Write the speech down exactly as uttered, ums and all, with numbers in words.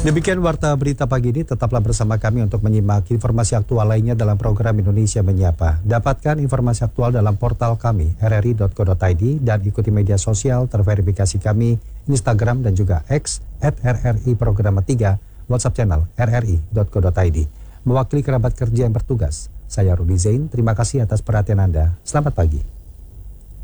Demikian warta berita pagi ini, tetaplah bersama kami untuk menyimak informasi aktual lainnya dalam program Indonesia Menyapa. Dapatkan informasi aktual dalam portal kami r r i dot co dot i d dan ikuti media sosial terverifikasi kami Instagram dan juga X at r r i programa tiga, WhatsApp channel r r i dot co dot i d. Mewakili kerabat kerja yang bertugas, saya Rudi Zain, terima kasih atas perhatian Anda. Selamat pagi.